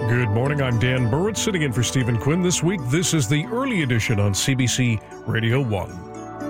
Good morning, I'm Dan Burrett, sitting in for Stephen Quinn this week. This is the early edition on CBC Radio 1.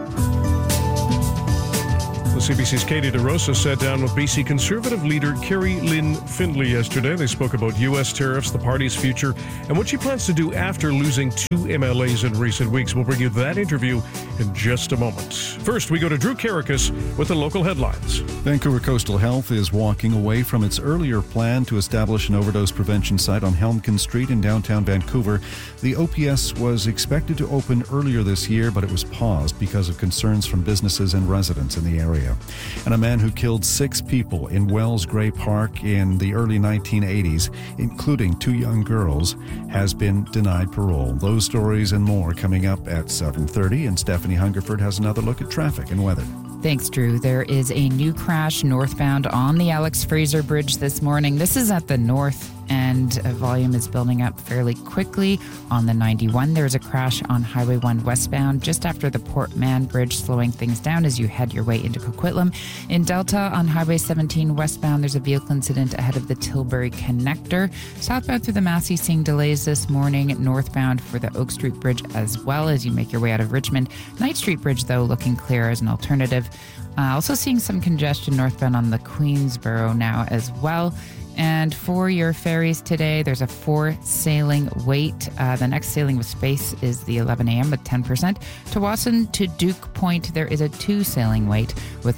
The CBC's Katie DeRosa sat down with BC Conservative leader Kerry Lynn Findlay yesterday. They spoke about U.S. tariffs, the party's future, and what she plans to do after losing 2 MLAs in recent weeks. We'll bring you that interview in just a moment. First, we go to Drew Karakas with the local headlines. Vancouver Coastal Health is walking away from its earlier plan to establish an overdose prevention site on Helmkin Street in downtown Vancouver. The OPS was expected to open earlier this year, but it was paused because of concerns from businesses and residents in the area. And a man who killed 6 people in Wells Gray Park in the early 1980s, including 2 young girls, has been denied parole. Those stories and more coming up at 7:30, and Stephanie Hungerford has another look at traffic and weather. Thanks, Drew. There is a new crash northbound on the Alex Fraser Bridge this morning. This is at the north end. Volume is building up fairly quickly. On the 91, there's a crash on Highway 1 westbound just after the Port Mann Bridge, slowing things down as you head your way into Coquitlam. In Delta, on Highway 17 westbound, there's a vehicle incident ahead of the Tilbury Connector. Southbound through the Massey, seeing delays this morning. Northbound for the Oak Street Bridge as well as you make your way out of Richmond. Knight Street Bridge, though, looking clear as an alternative. Also seeing some congestion northbound on the Queensboro now as well. And for your ferries today, there's a 4 sailing wait. The next sailing with space is the 11 a.m. with 10%. To Watson to Duke Point, there is a 2 sailing wait with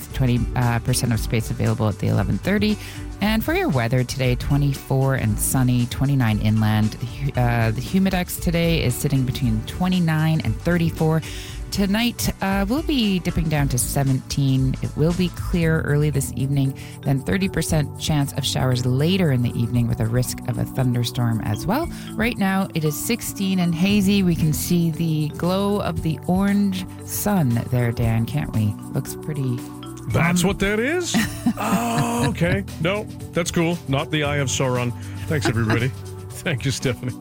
20% of space available at the 11:30. And for your weather today, 24 and sunny, 29 inland. The humidex today is sitting between 29 and 34. Tonight, we'll be dipping down to 17. It will be clear early this evening, then 30% chance of showers later in the evening with a risk of a thunderstorm as well. Right now, it is 16 and hazy. We can see the glow of the orange sun there, Dan, can't we? Looks pretty... That's what that is? Oh, okay. No, that's cool. Not the Eye of Sauron. Thanks, everybody. Thank you, Stephanie.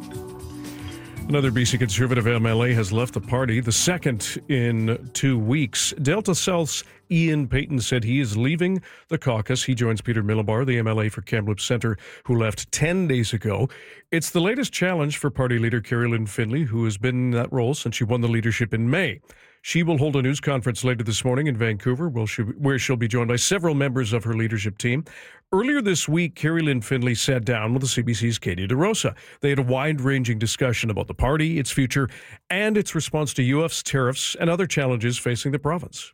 Another BC Conservative MLA has left the party, the second in 2 weeks. Delta South's Ian Payton said he is leaving the caucus. He joins Peter Milobar, the MLA for Kamloops Centre, who left 10 days ago. It's the latest challenge for party leader Kerry Lynn Findlay, who has been in that role since she won the leadership in May. She will hold a news conference later this morning in Vancouver, where she'll be joined by several members of her leadership team. Earlier this week, Kerry Lynn Findlay sat down with the CBC's Katie DeRosa. They had a wide-ranging discussion about the party, its future, and its response to U.S. tariffs and other challenges facing the province.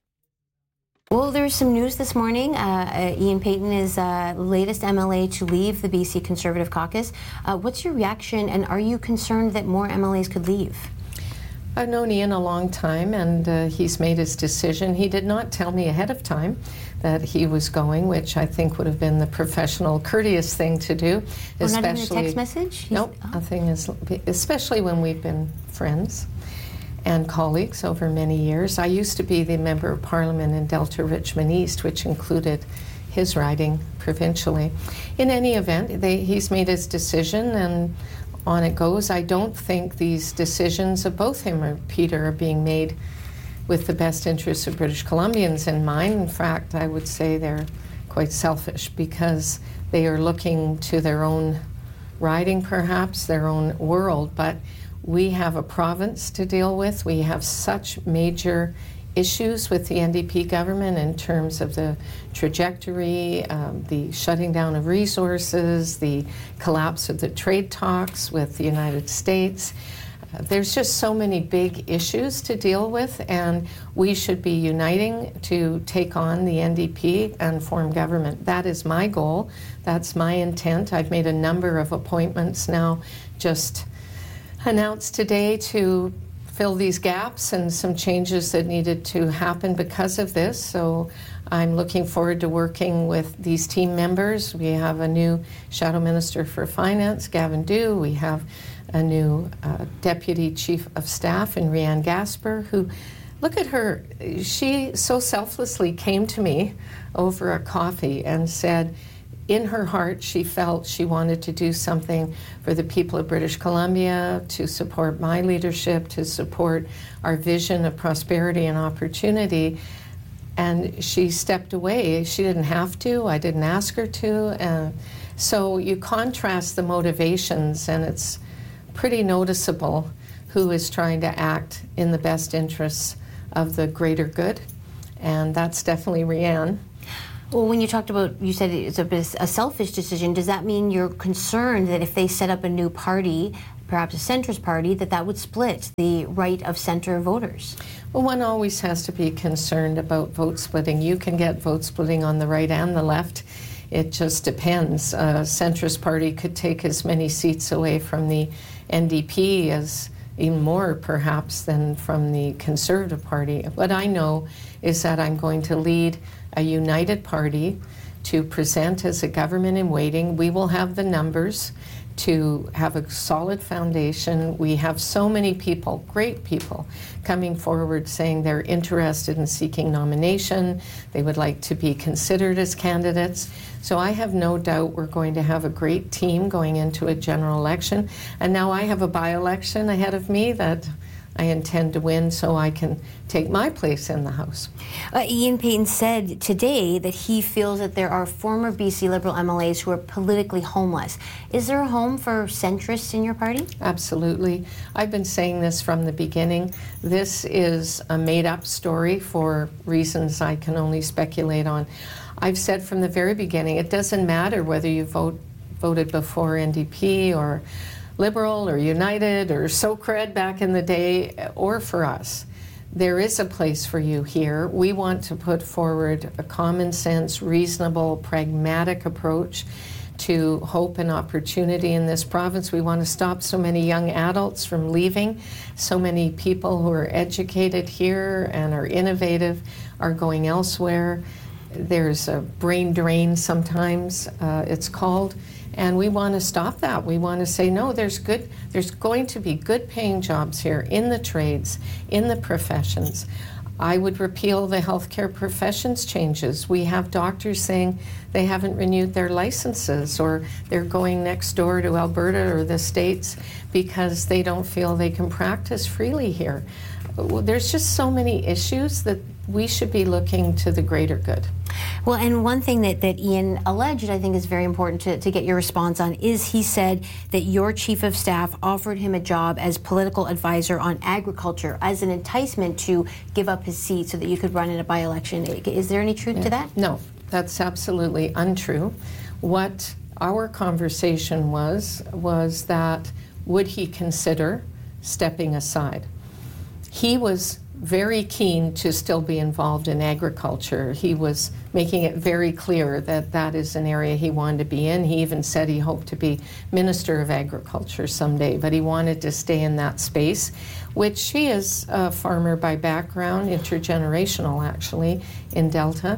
Well, there's some news this morning. Ian Payton is latest MLA to leave the BC Conservative Caucus. What's your reaction, and are you concerned that more MLAs could leave? I've known Ian a long time, and he's made his decision. He did not tell me ahead of time that he was going, which I think would have been the professional, courteous thing to do. Oh, not even a text message? Nope, nothing is, especially when we've been friends and colleagues over many years. I used to be the Member of Parliament in Delta Richmond East, which included his riding provincially. In any event, he's made his decision, and on it goes. I don't think these decisions of both him or Peter are being made with the best interests of British Columbians in mind. In fact, I would say they're quite selfish because they are looking to their own riding, perhaps, their own world. But we have a province to deal with. We have such major issues with the NDP government in terms of the trajectory, the shutting down of resources, the collapse of the trade talks with the United States. There's just so many big issues to deal with, and we should be uniting to take on the NDP and form government. That is my goal. That's my intent. I've made a number of appointments now, just announced today, to fill these gaps and some changes that needed to happen because of this. So I'm looking forward to working with these team members. We have a new Shadow Minister for Finance, Gavin Dew. We have a new Deputy Chief of Staff in Rianne Gasper, who, look at her, she so selflessly came to me over a coffee and said, in her heart, she felt she wanted to do something for the people of British Columbia, to support my leadership, to support our vision of prosperity and opportunity. And she stepped away. She didn't have to. I didn't ask her to. So you contrast the motivations, and it's pretty noticeable who is trying to act in the best interests of the greater good, and that's definitely Rianne. Well, when you talked about, you said it's a selfish decision, does that mean you're concerned that if they set up a new party, perhaps a centrist party, that would split the right of center voters? Well, one always has to be concerned about vote splitting. You can get vote splitting on the right and the left. It just depends. A centrist party could take as many seats away from the NDP as even more perhaps than from the Conservative Party. What I know is that I'm going to lead a united party to present as a government in waiting. We will have the numbers to have a solid foundation. We have so many people, great people, coming forward saying they're interested in seeking nomination. They would like to be considered as candidates. So I have no doubt we're going to have a great team going into a general election. And now I have a by-election ahead of me that I intend to win so I can take my place in the House. Ian Paton said today that he feels that there are former BC Liberal MLAs who are politically homeless. Is there a home for centrists in your party? Absolutely. I've been saying this from the beginning. This is a made-up story for reasons I can only speculate on. I've said from the very beginning, it doesn't matter whether you voted before NDP or Liberal or United or SOCRED back in the day, or for us. There is a place for you here. We want to put forward a common sense, reasonable, pragmatic approach to hope and opportunity in this province. We want to stop so many young adults from leaving. So many people who are educated here and are innovative are going elsewhere. There's a brain drain sometimes, it's called. And we want to stop that. We want to say, no, there's going to be good paying jobs here in the trades, in the professions. I would repeal the healthcare professions changes. We have doctors saying they haven't renewed their licenses, or they're going next door to Alberta or the States because they don't feel they can practice freely here. There's just so many issues that we should be looking to the greater good. Well, and one thing that Ian alleged, I think is very important to get your response on, is he said that your chief of staff offered him a job as political advisor on agriculture as an enticement to give up his seat so that you could run in a by-election. Is there any truth to that? No, that's absolutely untrue. What our conversation was that would he consider stepping aside? He was very keen to still be involved in agriculture. He was making it very clear that that is an area he wanted to be in. He even said he hoped to be Minister of Agriculture someday, but he wanted to stay in that space, which he is a farmer by background, intergenerational actually, in Delta.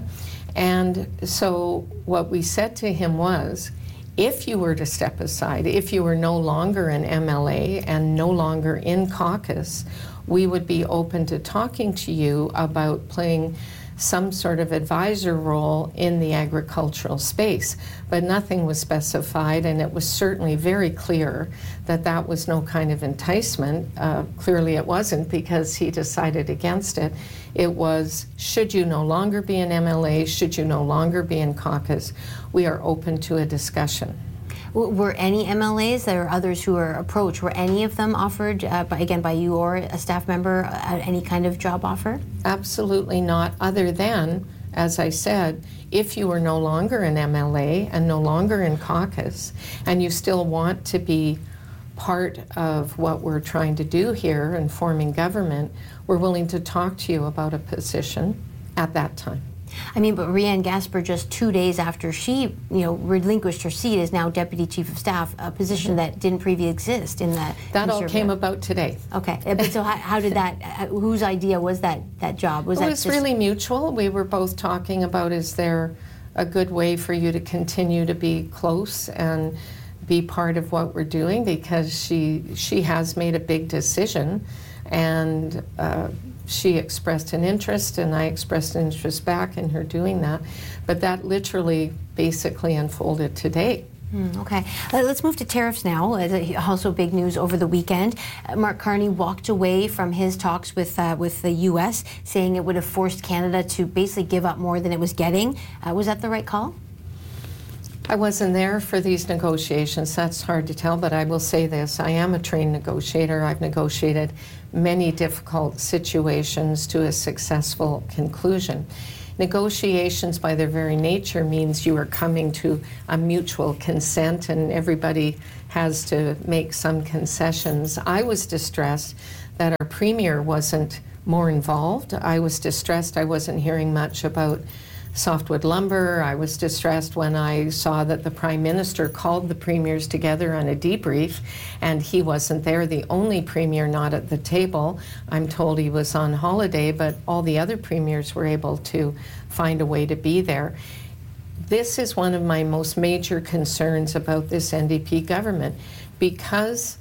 And so what we said to him was, if you were to step aside, if you were no longer an MLA and no longer in caucus, we would be open to talking to you about playing some sort of advisor role in the agricultural space. But nothing was specified, and it was certainly very clear that that was no kind of enticement. Clearly it wasn't, because he decided against it. It was, should you no longer be an MLA, should you no longer be in caucus, we are open to a discussion. Were any MLAs, there are others who were approached, were any of them offered, by you or a staff member, any kind of job offer? Absolutely not, other than, as I said, if you are no longer an MLA and no longer in caucus, and you still want to be part of what we're trying to do here in forming government, we're willing to talk to you about a position at that time. I mean, but Rianne Gasper, just 2 days after she, relinquished her seat, is now Deputy Chief of Staff, a position that didn't previously exist in the. That all came about today. Okay, but so how did that? Whose idea was that job? It was really mutual. We were both talking about, is there a good way for you to continue to be close and be part of what we're doing, because she has made a big decision, and she expressed an interest, and I expressed an interest back in her doing that. But that literally basically unfolded today. Okay. Let's move to tariffs now. Also big news over the weekend. Mark Carney walked away from his talks with the U.S., saying it would have forced Canada to basically give up more than it was getting. Was that the right call? I wasn't there for these negotiations. That's hard to tell, but I will say this. I am a trained negotiator. I've negotiated many difficult situations to a successful conclusion. Negotiations, by their very nature, means you are coming to a mutual consent, and everybody has to make some concessions. I was distressed that our Premier wasn't more involved. I was distressed I wasn't hearing much about softwood lumber. I was distressed when I saw that the Prime Minister called the premiers together on a debrief and he wasn't there, the only premier not at the table. I'm told he was on holiday, but all the other premiers were able to find a way to be there. This is one of my most major concerns about this NDP government, because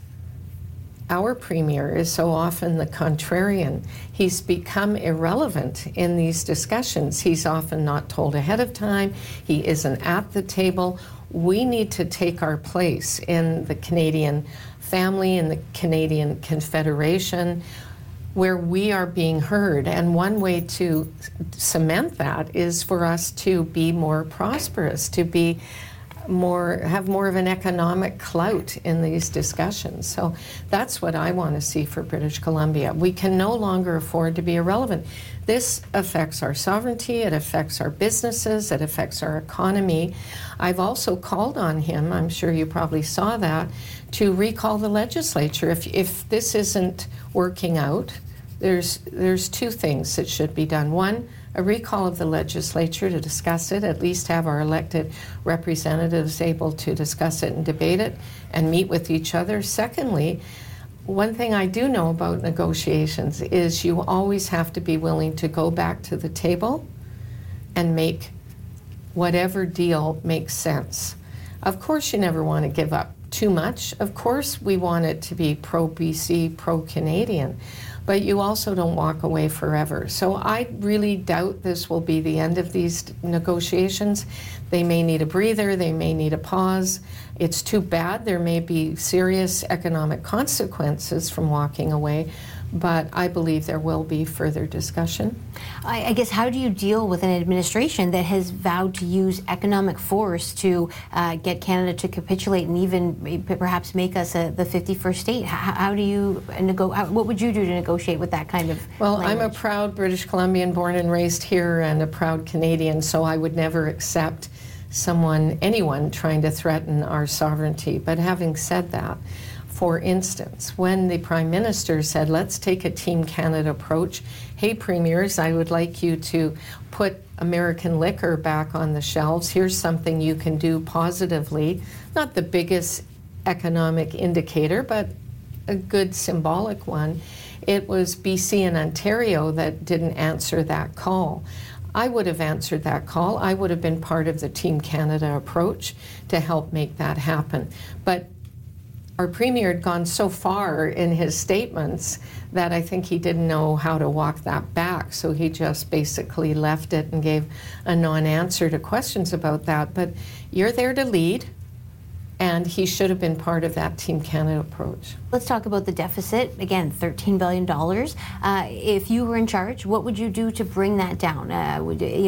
our premier is so often the contrarian. He's become irrelevant in these discussions. He's often not told ahead of time. He isn't at the table. We need to take our place in the Canadian family, in the Canadian Confederation, where we are being heard. And one way to cement that is for us to be more prosperous, to be have more of an economic clout in these discussions. So that's what I want to see for British Columbia. We can no longer afford to be irrelevant. This affects our sovereignty, it affects our businesses, it affects our economy. I've also called on him, I'm sure you probably saw that, to recall the legislature. If this isn't working out, there's two things that should be done. One, a recall of the legislature to discuss it, at least have our elected representatives able to discuss it and debate it and meet with each other. Secondly, one thing I do know about negotiations is you always have to be willing to go back to the table and make whatever deal makes sense. Of course, you never want to give up too much. Of course, we want it to be pro-BC, pro-Canadian. But you also don't walk away forever. So I really doubt this will be the end of these negotiations. They may need a breather, they may need a pause. It's too bad. There may be serious economic consequences from walking away, but I believe there will be further discussion. I guess, how do you deal with an administration that has vowed to use economic force to get Canada to capitulate and even perhaps make us the 51st state? How do you what would you do to negotiate with that kind of language? I'm a proud British Columbian, born and raised here, and a proud Canadian, so I would never accept anyone trying to threaten our sovereignty. But having said that, for instance, when the Prime Minister said, let's take a Team Canada approach, hey premiers, I would like you to put American liquor back on the shelves. Here's something you can do positively. Not the biggest economic indicator, but a good symbolic one. It was BC and Ontario that didn't answer that call. I would have answered that call. I would have been part of the Team Canada approach to help make that happen. But our Premier had gone so far in his statements that I think he didn't know how to walk that back. So he just basically left it and gave a non-answer to questions about that. But you're there to lead, and he should have been part of that Team Canada approach. Let's talk about the deficit. Again, $13 billion. If you were in charge, what would you do to bring that down? A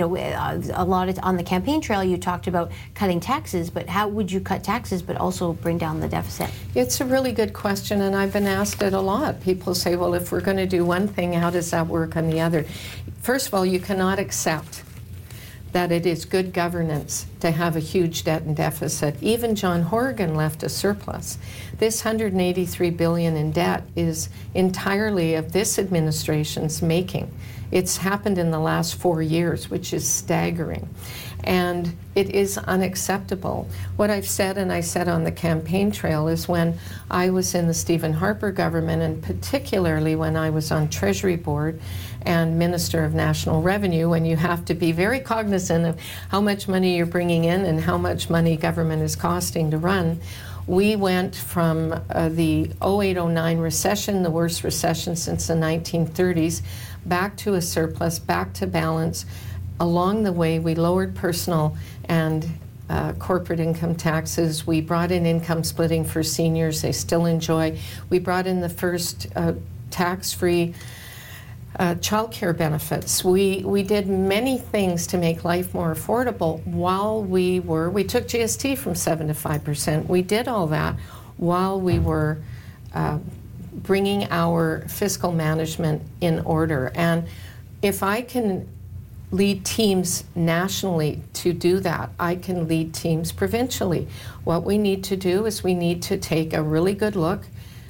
lot on the campaign trail, you talked about cutting taxes, but how would you cut taxes but also bring down the deficit? It's a really good question, and I've been asked it a lot. People say, well, if we're going to do one thing, how does that work on the other? First of all, you cannot accept that it is good governance to have a huge debt and deficit. Even John Horgan left a surplus. This $183 billion in debt is entirely of this administration's making. It's happened in the last 4 years, which is staggering. And it is unacceptable. What I've said, and I said on the campaign trail, is when I was in the Stephen Harper government, and particularly when I was on Treasury Board and Minister of National Revenue, when you have to be very cognizant of how much money you're bringing in and how much money government is costing to run, we went from the 08-09 recession, the worst recession since the 1930s, back to a surplus, back to balance. Along the way, we lowered personal and corporate income taxes. We brought in income splitting for seniors. They still enjoy. We brought in the first tax-free childcare benefits. We did many things to make life more affordable while we took GST from 7 to 5%. We did all that while we were bringing our fiscal management in order. And if I can lead teams nationally to do that, I can lead teams provincially. What we need to do is we need to take a really good look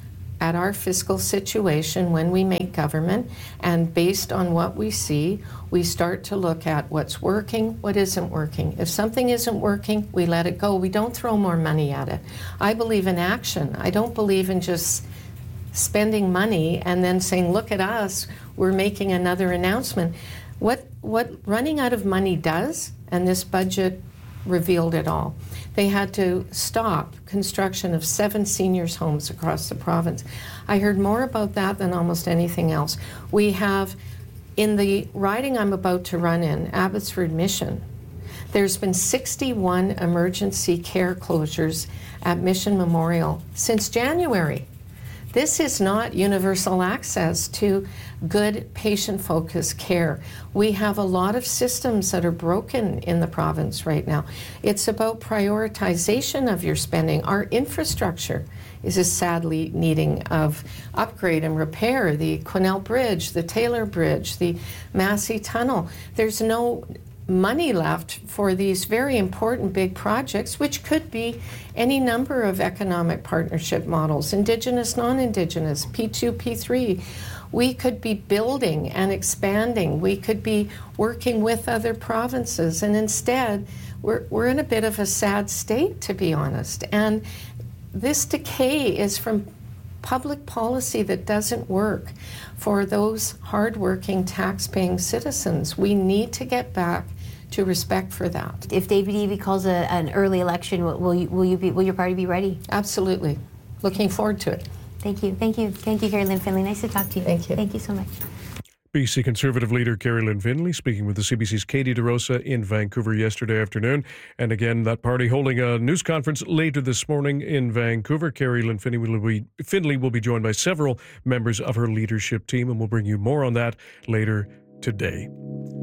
at our fiscal situation when we make government, and based on what we see, we start to look at what's working, what isn't working. If something isn't working, we let it go. We don't throw more money at it. I believe in action. I don't believe in just spending money and then saying, look at us, we're making another announcement. What running out of money does, and this budget revealed it all. They had to stop construction of 7 seniors' homes across the province. I heard more about that than almost anything else. We have, in the riding I'm about to run in, Abbotsford Mission, there's been 61 emergency care closures at Mission Memorial since January. This is not universal access to good patient-focused care. We have a lot of systems that are broken in the province right now. It's about prioritization of your spending. Our infrastructure is sadly needing of upgrade and repair. The Quesnel Bridge, the Taylor Bridge, the Massey Tunnel. There's no money left for these very important big projects, which could be any number of economic partnership models, Indigenous, non-Indigenous, P2, P3. We could be building and expanding. We could be working with other provinces, and instead we're in a bit of a sad state, to be honest. And this decay is from public policy that doesn't work for those hardworking, tax-paying citizens. We need to get back to respect for that. If David Eby calls an early election, will your party be ready? Absolutely. Looking forward to it. Thank you. Kerry Lynn Finley. Nice to talk to you. Thank you. Thank you so much. BC Conservative leader Kerry Lynn Finley speaking with the CBC's Katie DeRosa in Vancouver yesterday afternoon. And again, that party holding a news conference later this morning in Vancouver. Kerry Lynn Finley will be joined by several members of her leadership team, and we'll bring you more on that later today.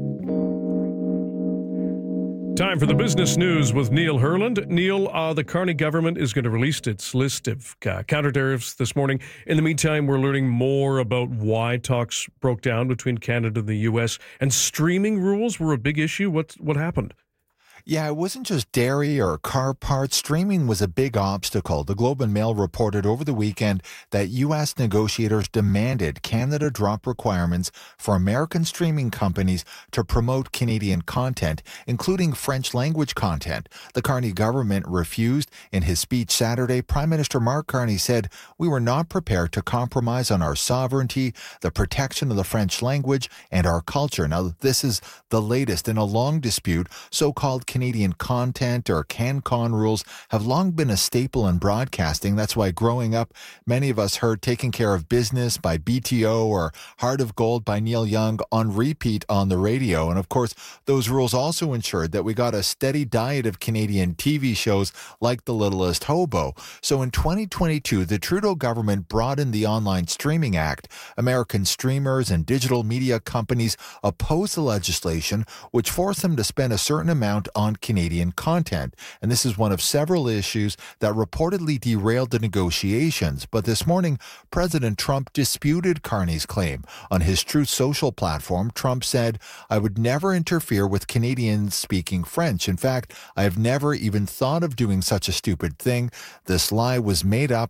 Time for the business news with Neil Herland. Neil, the Carney government is going to release its list of counter-tariffs this morning. In the meantime, we're learning more about why talks broke down between Canada and the U.S. and streaming rules were a big issue. What happened? Yeah, it wasn't just dairy or car parts. Streaming was a big obstacle. The Globe and Mail reported over the weekend that U.S. negotiators demanded Canada drop requirements for American streaming companies to promote Canadian content, including French language content. The Carney government refused. In his speech Saturday, Prime Minister Mark Carney said, "We were not prepared to compromise on our sovereignty, the protection of the French language, and our culture." Now, this is the latest in a long dispute. So-called Canadian content or CanCon rules have long been a staple in broadcasting. That's why growing up, many of us heard Taking Care of Business by BTO or Heart of Gold by Neil Young on repeat on the radio. And of course, those rules also ensured that we got a steady diet of Canadian TV shows like The Littlest Hobo. So in 2022, the Trudeau government broadened the Online Streaming Act. American streamers and digital media companies opposed the legislation, which forced them to spend a certain amount on Canadian content. And this is one of several issues that reportedly derailed the negotiations. But this morning, President Trump disputed Carney's claim. On his Truth Social platform, Trump said, "I would never interfere with Canadians speaking French. In fact, I have never even thought of doing such a stupid thing. This lie was made up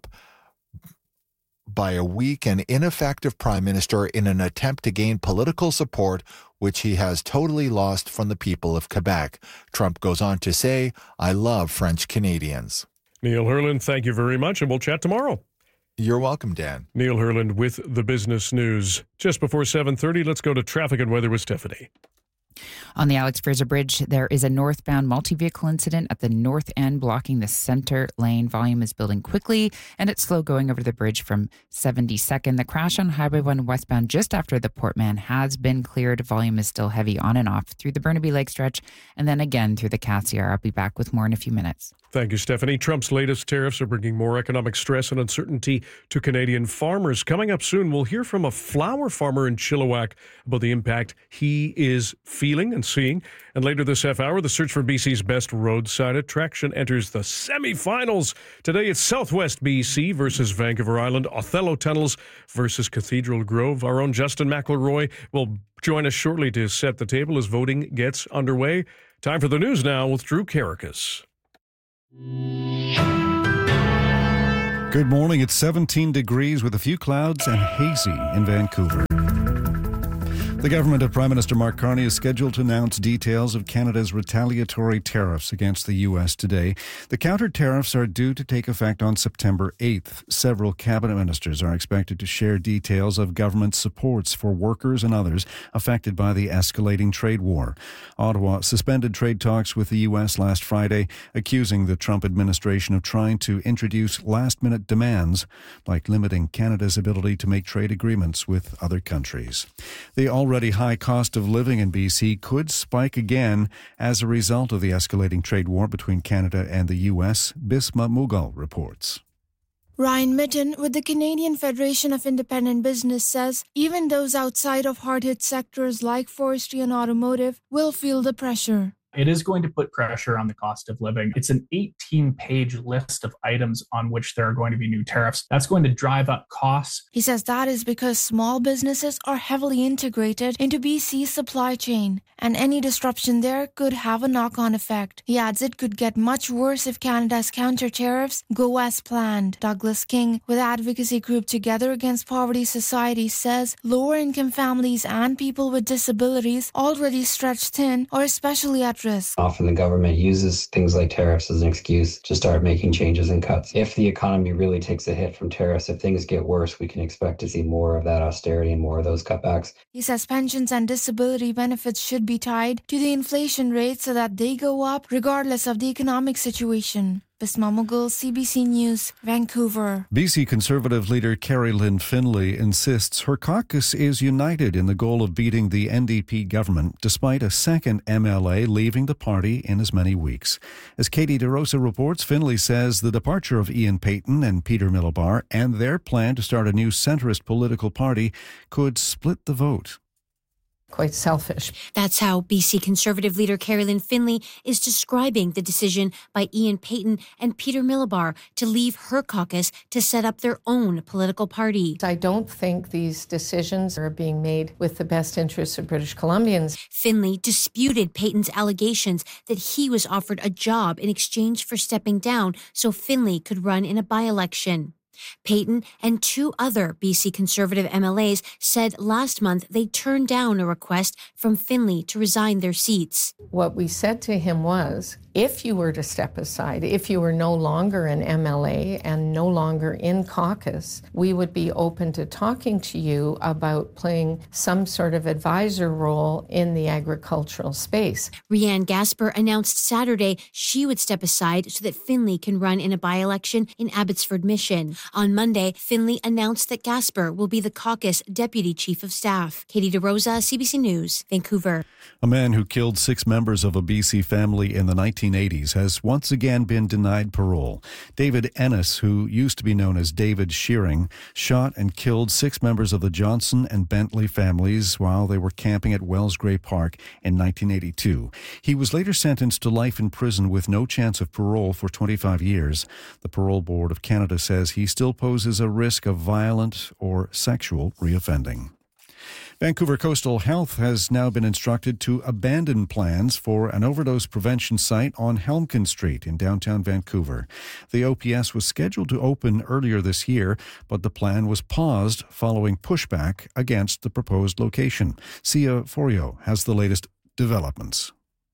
by a weak and ineffective prime minister in an attempt to gain political support, which he has totally lost from the people of Quebec." Trump goes on to say, "I love French Canadians." Neil Herland, thank you very much, and we'll chat tomorrow. You're welcome, Dan. Neil Herland with the business news. Just before 7:30, let's go to traffic and weather with Stephanie. On the Alex Fraser Bridge, there is a northbound multi-vehicle incident at the north end blocking the center lane. Volume is building quickly, and it's slow going over the bridge from 72nd. The crash on Highway 1 westbound just after the Port Mann has been cleared. Volume is still heavy on and off through the Burnaby Lake stretch and then again through the Cassiar. I'll be back with more in a few minutes. Thank you, Stephanie. Trump's latest tariffs are bringing more economic stress and uncertainty to Canadian farmers. Coming up soon, we'll hear from a flower farmer in Chilliwack about the impact he is feeling and seeing. And later this half hour, the search for BC's best roadside attraction enters the semi-finals. Today, it's Southwest BC versus Vancouver Island, Othello Tunnels versus Cathedral Grove. Our own Justin McElroy will join us shortly to set the table as voting gets underway. Time for the news now with Drew Karakas. Good morning. It's 17 degrees with a few clouds and hazy in Vancouver. The government of Prime Minister Mark Carney is scheduled to announce details of Canada's retaliatory tariffs against the U.S. today. The counter tariffs are due to take effect on September 8th. Several cabinet ministers are expected to share details of government supports for workers and others affected by the escalating trade war. Ottawa suspended trade talks with the U.S. last Friday, accusing the Trump administration of trying to introduce last-minute demands, like limiting Canada's ability to make trade agreements with other countries. The already high cost of living in BC could spike again as a result of the escalating trade war between Canada and the U.S., Bisma Mughal reports. Ryan Mitten with the Canadian Federation of Independent Business says even those outside of hard-hit sectors like forestry and automotive will feel the pressure. It is going to put pressure on the cost of living. It's an 18-page list of items on which there are going to be new tariffs. That's going to drive up costs. He says that is because small businesses are heavily integrated into BC's supply chain, and any disruption there could have a knock-on effect. He adds it could get much worse if Canada's counter-tariffs go as planned. Douglas King, with advocacy group Together Against Poverty Society, says lower-income families and people with disabilities already stretched thin are especially at risk. Often the government uses things like tariffs as an excuse to start making changes and cuts. If the economy really takes a hit from tariffs, if things get worse, we can expect to see more of that austerity and more of those cutbacks. He says pensions and disability benefits should be tied to the inflation rate so that they go up regardless of the economic situation. Bisma Mughal, CBC News, Vancouver. BC Conservative leader Carrie Lynn Finlay insists her caucus is united in the goal of beating the NDP government, despite a second MLA leaving the party in as many weeks. As Katie DeRosa reports, Finlay says the departure of Ian Payton and Peter Millibar and their plan to start a new centrist political party could split the vote. Quite selfish. That's how BC Conservative leader Carrie Lynn Finlay is describing the decision by Ian Payton and Peter Millibar to leave her caucus to set up their own political party. I don't think these decisions are being made with the best interests of British Columbians. Finlay disputed Payton's allegations that he was offered a job in exchange for stepping down so Finlay could run in a by-election. Payton and two other BC Conservative MLAs said last month they turned down a request from Finlay to resign their seats. What we said to him was, if you were to step aside, if you were no longer an MLA and no longer in caucus, we would be open to talking to you about playing some sort of advisor role in the agricultural space. Rianne Gasper announced Saturday she would step aside so that Finlay can run in a by-election in Abbotsford Mission. On Monday, Finlay announced that Gasper will be the caucus deputy chief of staff. Katie DeRosa, CBC News, Vancouver. A man who killed 6 members of a BC family in the 1980s has once again been denied parole. David Ennis, who used to be known as David Shearing, shot and killed 6 members of the Johnson and Bentley families while they were camping at Wellsgrey Park in 1982. He was later sentenced to life in prison with no chance of parole for 25 years. The Parole Board of Canada says he still poses a risk of violent or sexual reoffending. Vancouver Coastal Health has now been instructed to abandon plans for an overdose prevention site on Helmkin Street in downtown Vancouver. The OPS was scheduled to open earlier this year, but the plan was paused following pushback against the proposed location. Sia Forio has the latest developments.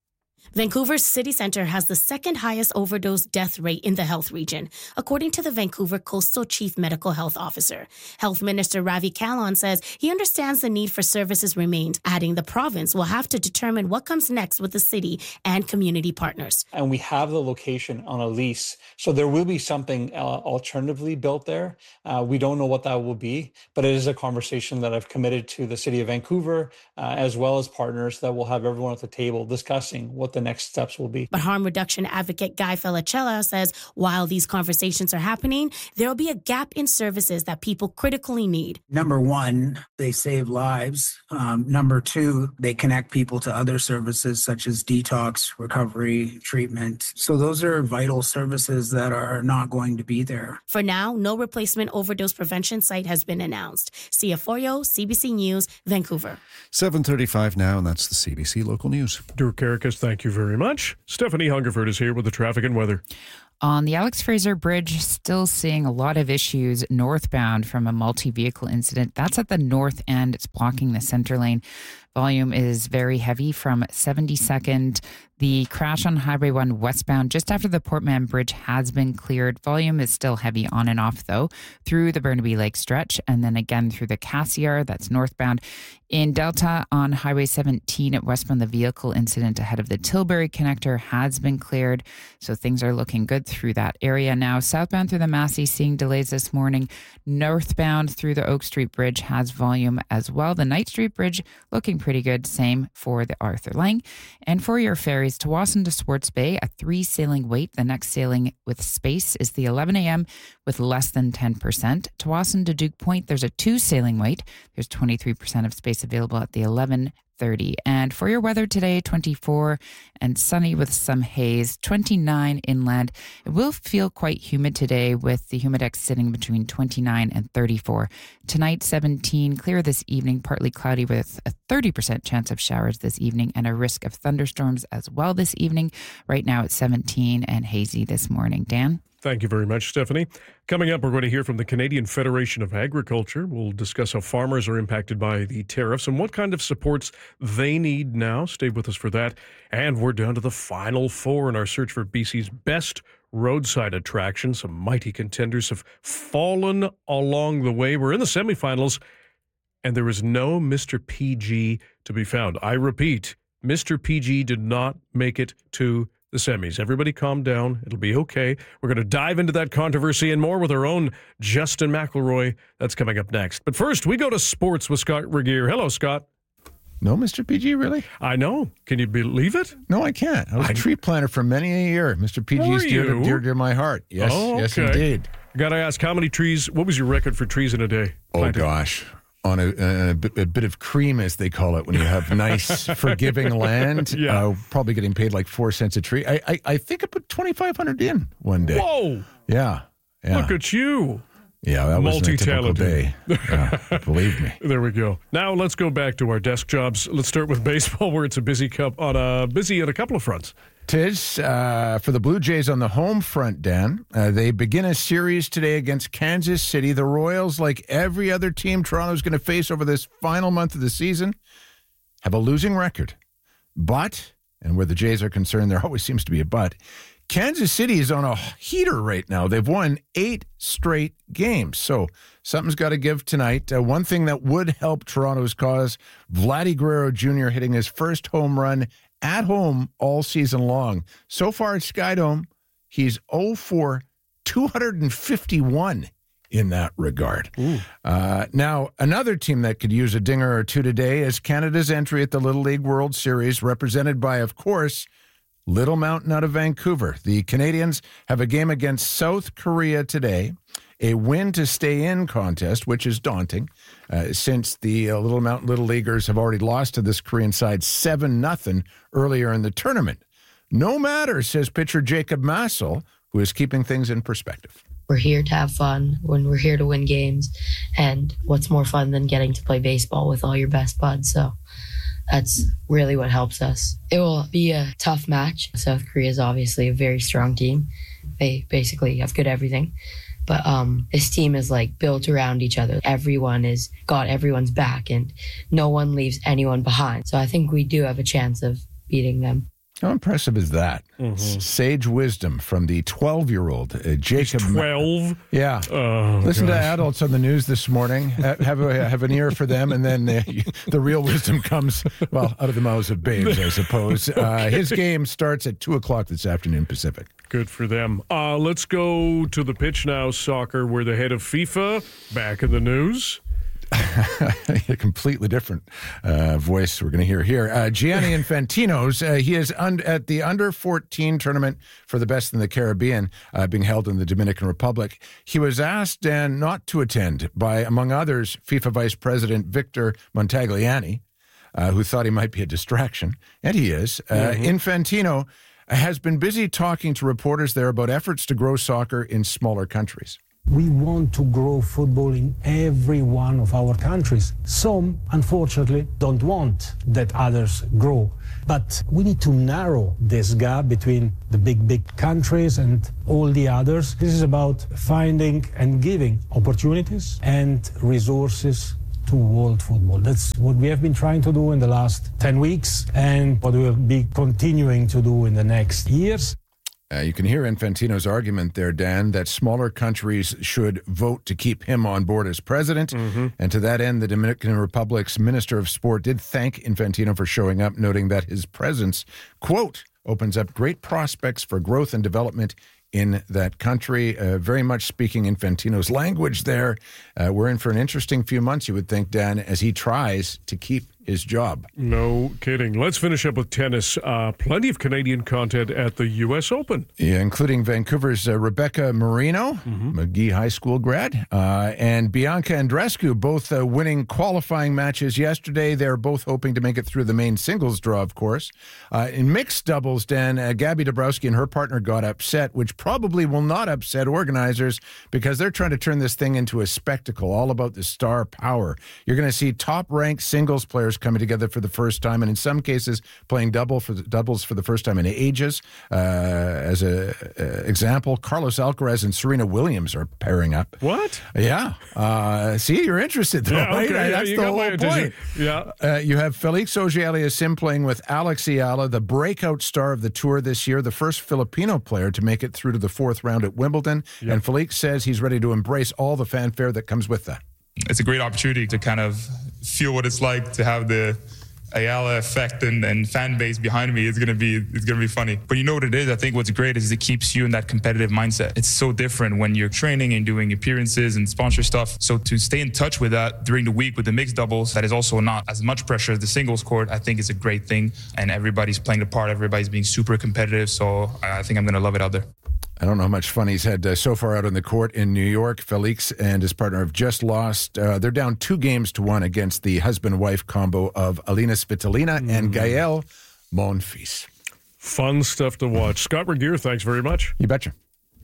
Vancouver's city center has the second highest overdose death rate in the health region, according to the Vancouver Coastal Chief Medical Health Officer. Health Minister Ravi Kahlon says he understands the need for services remains, adding the province will have to determine what comes next with the city and community partners. And we have the location on a lease, so there will be something alternatively built there. We don't know what that will be, but it is a conversation that I've committed to the City of Vancouver, as well as partners, that will have everyone at the table discussing what the next steps will be. But harm reduction advocate Guy Felicella says while these conversations are happening, there will be a gap in services that people critically need. Number one, they save lives. Number two, they connect people to other services such as detox, recovery, treatment. So those are vital services that are not going to be there. For now, no replacement overdose prevention site has been announced. Sia Forio, CBC News, Vancouver. 7:35 now, and that's the CBC Local News. Dirk Karakas, thank you very much. Stephanie Hungerford is here with the traffic and weather. On the Alex Fraser Bridge, still seeing a lot of issues northbound from a multi-vehicle incident. That's at the north end. It's blocking the center lane. Volume is very heavy from 72nd. The crash on Highway 1 westbound just after the Portman Bridge has been cleared. Volume is still heavy on and off, though, through the Burnaby Lake stretch and then again through the Cassiar, that's northbound. In Delta on Highway 17 at westbound, the vehicle incident ahead of the Tilbury connector has been cleared, so things are looking good through that area now. Southbound through the Massey, seeing delays this morning. Northbound through the Oak Street Bridge has volume as well. The Knight Street Bridge looking pretty good. Same for the Arthur Lang. And for your ferries, Tsawwassen to Swartz Bay, a 3 sailing wait. The next sailing with space is the 11 a.m. with less than 10%. Tsawwassen to Duke Point, there's a 2 sailing wait. There's 23% of space available at the 11:30. And for your weather today, 24 and sunny with some haze, 29 inland. It will feel quite humid today with the humidex sitting between 29 and 34. Tonight, 17, clear this evening, partly cloudy with a 30% chance of showers this evening and a risk of thunderstorms as well this evening. Right now it's 17 and hazy this morning. Dan? Thank you very much, Stephanie. Coming up, we're going to hear from the Canadian Federation of Agriculture. We'll discuss how farmers are impacted by the tariffs and what kind of supports they need now. Stay with us for that. And we're down to the final 4 in our search for BC's best roadside attraction. Some mighty contenders have fallen along the way. We're in the semifinals, and there is no Mr. PG to be found. I repeat, Mr. PG did not make it to the semis. Everybody calm down. It'll be okay. We're going to dive into that controversy and more with our own Justin McElroy. That's coming up next. But first, we go to sports with Scott Regier. Hello, Scott. No, Mr. PG, really? I know. Can you believe it? No, I can't. I was a tree planter for many a year. Mr. PG is dear to my heart. Yes, yes, indeed. Got to ask, how many trees, what was your record for trees in a day? Planted? Oh, gosh. On a bit of cream, as they call it, when you have nice, forgiving land, probably getting paid like 4 cents a tree. I think I put 2,500 in one day. Whoa! Yeah. Look at you. Yeah, that wasn't a typical day. Yeah, believe me. There we go. Now let's go back to our desk jobs. Let's start with baseball, where it's a busy on a couple of fronts. Tis for the Blue Jays on the home front, Dan. They begin a series today against Kansas City. The Royals, like every other team Toronto's going to face over this final month of the season, have a losing record. But, and where the Jays are concerned, there always seems to be a but, Kansas City is on a heater right now. They've won 8 straight games. So something's got to give tonight. One thing that would help Toronto's cause, Vladdy Guerrero Jr. hitting his first home run at home all season long. So far at Skydome, he's 0 for 251 in that regard. Now, another team that could use a dinger or two today is Canada's entry at the Little League World Series, represented by, of course, Little Mountain out of Vancouver. The Canadians have a game against South Korea today, a win to stay in contest, which is daunting, since the Little Mountain Little Leaguers have already lost to this Korean side 7-0 earlier in the tournament. No matter, says pitcher Jacob Massel, who is keeping things in perspective. We're here to have fun, when we're here to win games, and what's more fun than getting to play baseball with all your best buds, so that's really what helps us. It will be a tough match. South Korea is obviously a very strong team. They basically have good everything. But this team is like built around each other. Everyone is got everyone's back and no one leaves anyone behind. So I think we do have a chance of beating them. How impressive is that? Sage wisdom from the 12-year-old Jacob. He's 12? Yeah. Oh, Listen gosh. to adults on the news this morning. Have an ear for them, and then the real wisdom comes, well, out of the mouths of babes, I suppose. His game starts at 2 o'clock this afternoon Pacific. Good for them. Let's go to the pitch now, soccer, where the head of FIFA back in the news. A completely different voice we're going to hear here. Gianni Infantino's, he is at the Under-14 tournament for the best in the Caribbean being held in the Dominican Republic. He was asked, Dan, not to attend by, among others, FIFA Vice President Victor Montagliani, who thought he might be a distraction, and he is. Infantino has been busy talking to reporters there about efforts to grow soccer in smaller countries. We want to grow football in every one of our countries. Some, unfortunately, don't want that others grow. But we need to narrow this gap between the big countries and all the others. This is about finding and giving opportunities and resources to world football. That's what we have been trying to do in the last 10 weeks and what we'll be continuing to do in the next years. You can hear Infantino's argument there, Dan, that smaller countries should vote to keep him on board as president. And to that end, the Dominican Republic's Minister of Sport did thank Infantino for showing up, noting that his presence, quote, opens up great prospects for growth and development in that country. Very much speaking Infantino's language there. We're in for an interesting few months, you would think, Dan, as he tries to keep his job. No kidding. Let's finish up with tennis. Plenty of Canadian content at the U.S. Open. Yeah, including Vancouver's Rebecca Marino, McGee High School grad, and Bianca Andreescu, both winning qualifying matches yesterday. They're both hoping to make it through the main singles draw, of course. In mixed doubles, Dan, Gabby Dabrowski and her partner got upset, which probably will not upset organizers because they're trying to turn this thing into a spectacle, all about the star power. You're going to see top-ranked singles players coming together for the first time, and in some cases playing doubles for the first time in ages. As an example, Carlos Alcaraz and Serena Williams are pairing up. What? Yeah. See, you're interested, though, right? Okay. That's you the got whole my attention. point. Yeah. You have Felix Auger-Aliassime playing with Alex Ayala, the breakout star of the tour this year, the first Filipino player to make it through to the fourth round at Wimbledon. And Felix says he's ready to embrace all the fanfare that comes with that. It's a great opportunity to kind of feel what it's like to have the Ayala effect and fan base behind me. It's gonna be funny. But you know what it is? I think what's great is it keeps you in that competitive mindset. It's so different when you're training and doing appearances and sponsor stuff. So to stay in touch with that during the week with the mixed doubles, that is also not as much pressure as the singles court, I think is a great thing. And everybody's playing the part. Everybody's being super competitive. So I think I'm gonna love it out there. I don't know how much fun he's had so far out on the court in New York. Felix and his partner have just lost. They're down 2-1 against the husband-wife combo of Alina Svitolina and Gael Monfils. Fun stuff to watch. Scott Regier, thanks very much. You betcha.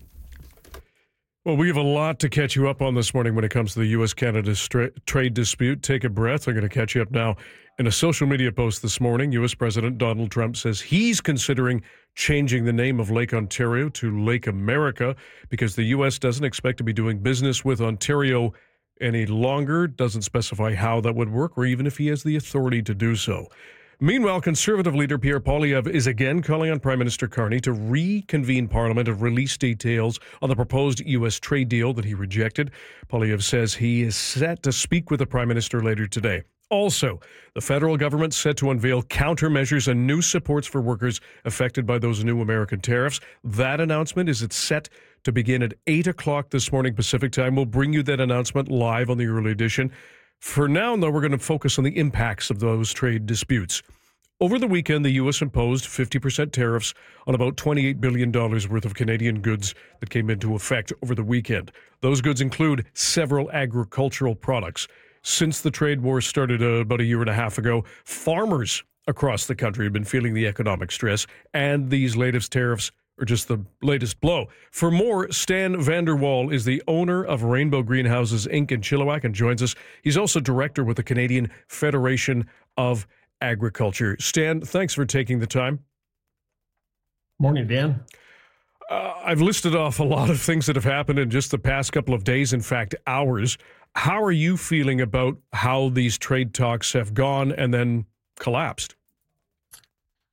Well, we have a lot to catch you up on this morning when it comes to the U.S.-Canada trade dispute. Take a breath. I'm going to catch you up now. In a social media post this morning, U.S. President Donald Trump says he's considering changing the name of Lake Ontario to Lake America because the U.S. doesn't expect to be doing business with Ontario any longer. Doesn't specify how that would work or even if he has the authority to do so. Meanwhile, Conservative leader Pierre Poilievre is again calling on Prime Minister Carney to reconvene Parliament and release details on the proposed U.S. trade deal that he rejected. Poilievre says he is set to speak with the Prime Minister later today. Also, the federal government set to unveil countermeasures and new supports for workers affected by those new American tariffs. That announcement is set to begin at 8 o'clock this morning Pacific time. We'll bring you that announcement live on the early edition. For now, though, we're going to focus on the impacts of those trade disputes. Over the weekend, the U.S. imposed 50% tariffs on about $28 billion worth of Canadian goods that came into effect over the weekend. Those goods include several agricultural products. Since the trade war started about a year and a half ago, farmers across the country have been feeling the economic stress, and these latest tariffs are just the latest blow. For more, Stan Vander Wal is the owner of Rainbow Greenhouses, Inc. in Chilliwack and joins us. He's also director with the Canadian Federation of Agriculture. Stan, thanks for taking the time. Morning, Dan. I've listed off a lot of things that have happened in just the past couple of days, in fact, hours. How are you feeling about how these trade talks have gone and then collapsed?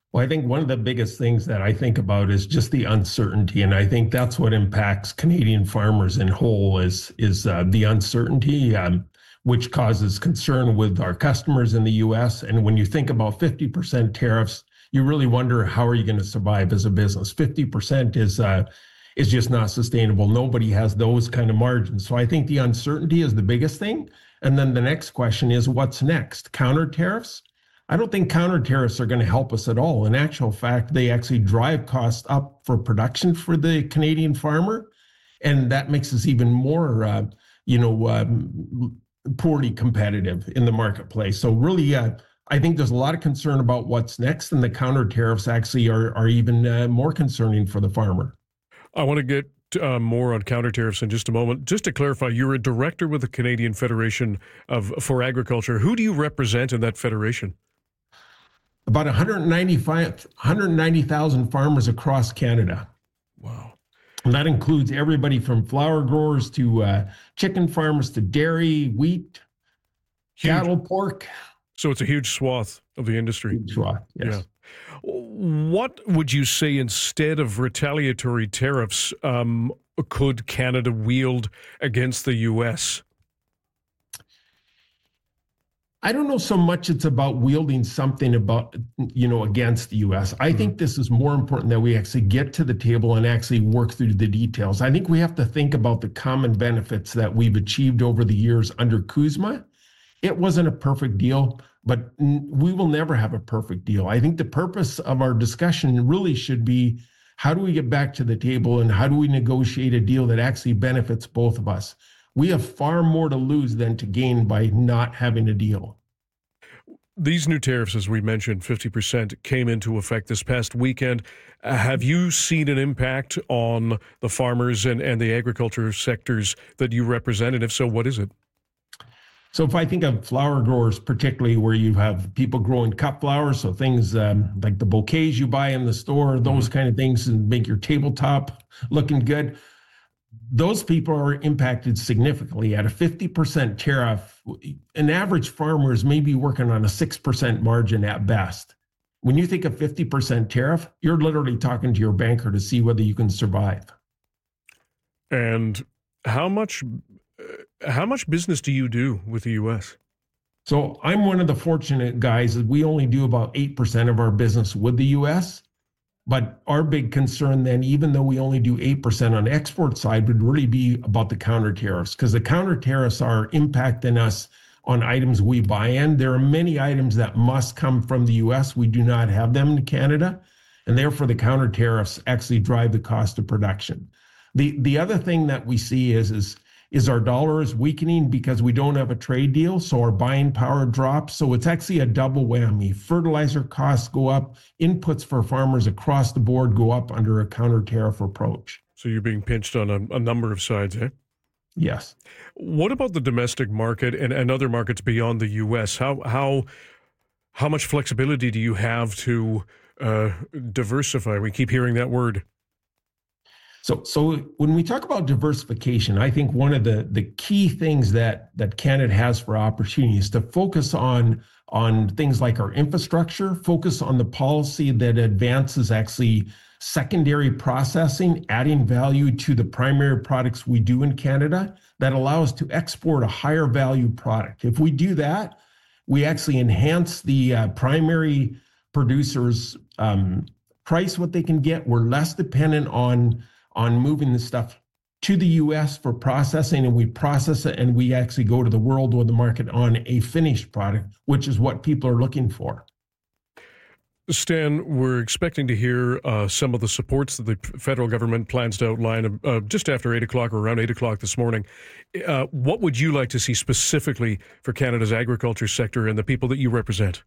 Well, I think one of the biggest things that I think about is just the uncertainty. And I think that's what impacts Canadian farmers in whole is the uncertainty, which causes concern with our customers in the U.S. And when you think about 50% tariffs, you really wonder, how are you going to survive as a business? 50% is just not sustainable. Nobody has those kind of margins. So I think the uncertainty is the biggest thing. And then the next question is, what's next? Counter tariffs? I don't think counter tariffs are going to help us at all. In actual fact, they actually drive costs up for production for the Canadian farmer. And that makes us even more, poorly competitive in the marketplace. So really, I think there's a lot of concern about what's next, and the counter tariffs actually are even more concerning for the farmer. I want to get more on counter tariffs in just a moment. Just to clarify, you're a director with the Canadian Federation for Agriculture. Who do you represent in that federation? About 190,000 farmers across Canada. Wow. And that includes everybody from flower growers to chicken farmers to dairy, wheat, cattle, pork. So it's a huge swath of the industry. Huge swath, yes. Yeah. What would you say instead of retaliatory tariffs could Canada wield against the U.S.? I don't know so much it's about wielding something against the U.S. I think this is more important that we actually get to the table and actually work through the details. I think we have to think about the common benefits that we've achieved over the years under CUSMA. It wasn't a perfect deal, but we will never have a perfect deal. I think the purpose of our discussion really should be, how do we get back to the table and how do we negotiate a deal that actually benefits both of us? We have far more to lose than to gain by not having a deal. These new tariffs, as we mentioned, 50% came into effect this past weekend. Have you seen an impact on the farmers and the agriculture sectors that you represent? And if so, what is it? So if I think of flower growers, particularly where you have people growing cut flowers, so things like the bouquets you buy in the store, those kind of things, and make your tabletop looking good, those people are impacted significantly. At a 50% tariff, an average farmer is maybe working on a 6% margin at best. When you think of 50% tariff, you're literally talking to your banker to see whether you can survive. And how much business do you do with the U.S.? So I'm one of the fortunate guys that we only do about 8% of our business with the U.S., but our big concern then, even though we only do 8% on the export side, would really be about the counter tariffs, because the counter tariffs are impacting us on items we buy in. There are many items that must come from the U.S. We do not have them in Canada, and therefore the counter tariffs actually drive the cost of production. The other thing that we see is our dollar is weakening because we don't have a trade deal, so our buying power drops. So it's actually a double whammy. Fertilizer costs go up, inputs for farmers across the board go up under a counter tariff approach. So you're being pinched on a number of sides, eh? Yes. What about the domestic market and other markets beyond the U.S.? How much flexibility do you have to diversify? We keep hearing that word. So when we talk about diversification, I think one of the key things that Canada has for opportunity is to focus on things like our infrastructure, focus on the policy that advances actually secondary processing, adding value to the primary products we do in Canada that allow us to export a higher value product. If we do that, we actually enhance the primary producers' price, what they can get. We're less dependent on moving the stuff to the U.S. for processing, and we process it and we actually go to the world or the market on a finished product, which is what people are looking for. Stan, we're expecting to hear some of the supports that the federal government plans to outline just after 8 o'clock or around 8 o'clock this morning. What would you like to see specifically for Canada's agriculture sector and the people that you represent?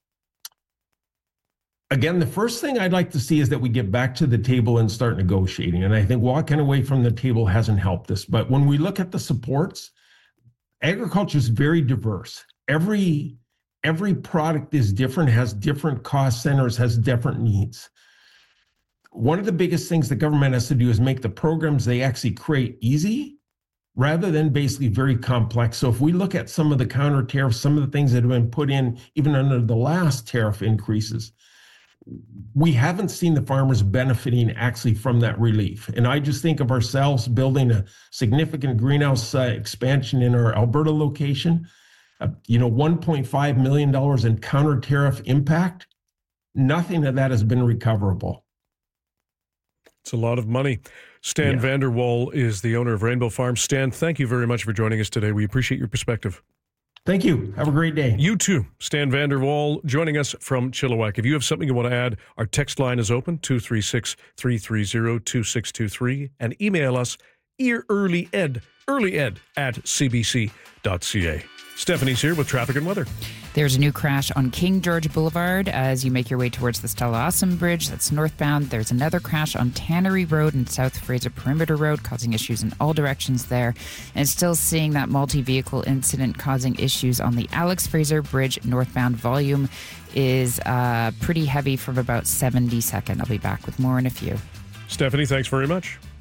Again, the first thing I'd like to see is that we get back to the table and start negotiating. And I think walking away from the table hasn't helped us. But when we look at the supports, agriculture is very diverse. Every product is different, has different cost centers, has different needs. One of the biggest things the government has to do is make the programs they actually create easy rather than basically very complex. So if we look at some of the counter tariffs, some of the things that have been put in even under the last tariff increases, we haven't seen the farmers benefiting actually from that relief. And I just think of ourselves building a significant greenhouse expansion in our Alberta location, $1.5 million in counter tariff impact. Nothing of that has been recoverable. It's a lot of money. Stan Vander Wal is the owner of Rainbow Farms. Stan, thank you very much for joining us today. We appreciate your perspective. Thank you. Have a great day. You too. Stan Vander Wal joining us from Chilliwack. If you have something you want to add, our text line is open, 236-330-2623, and email us earlyed at cbc.ca. Stephanie's here with traffic and weather. There's a new crash on King George Boulevard as you make your way towards the Stella Awesome Bridge. That's northbound. There's another crash on Tannery Road and South Fraser Perimeter Road, causing issues in all directions there. And still seeing that multi-vehicle incident causing issues on the Alex Fraser Bridge northbound. Volume is pretty heavy from about 72nd. I'll be back with more in a few. Stephanie, thanks very much.